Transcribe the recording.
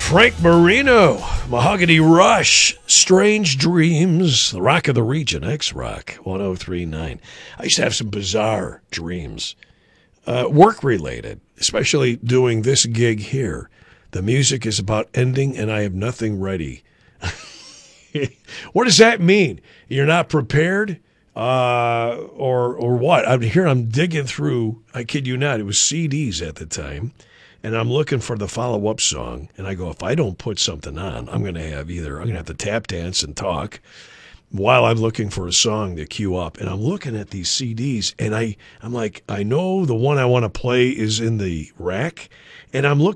Frank Marino, Mahogany Rush, Strange Dreams, the Rock of the Region, X-Rock, 1039. I used to have some bizarre dreams, work-related, especially doing this gig here. The music is about ending and I have nothing ready. What does that mean? You're not prepared? Or what? I'm digging through, I kid you not, it was CDs at the time, and I'm looking for the follow-up song, and I go, if I don't put something on, I'm going to have to tap dance and talk while I'm looking for a song to queue up. And I'm looking at these CDs, and I'm like, I know the one I want to play is in the rack, and I'm looking